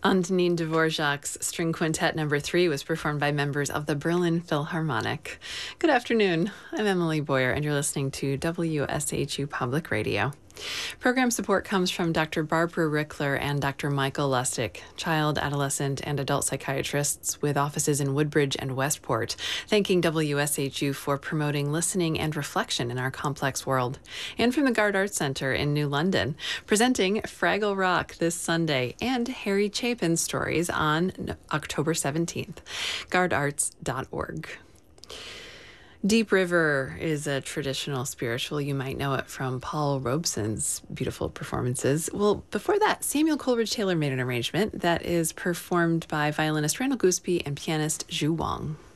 Antonin Dvorak's String Quintet No. 3 was performed by members of the Berlin Philharmonic. Good afternoon. I'm Emily Boyer, and you're listening to WSHU Public Radio. Program support comes from Dr. Barbara Rickler and Dr. Michael Lustig, child, adolescent, and adult psychiatrists with offices in Woodbridge and Westport, thanking WSHU for promoting listening and reflection in our complex world. And from the Gard Arts Center in New London, presenting Fraggle Rock this Sunday and Harry Chapin stories on October 17th. GardArts.org. Deep River is a traditional spiritual. You might know it from Paul Robeson's beautiful performances. Well, before that, Samuel Coleridge Taylor made an arrangement that is performed by violinist Randall Gooseby and pianist Zhu Wang.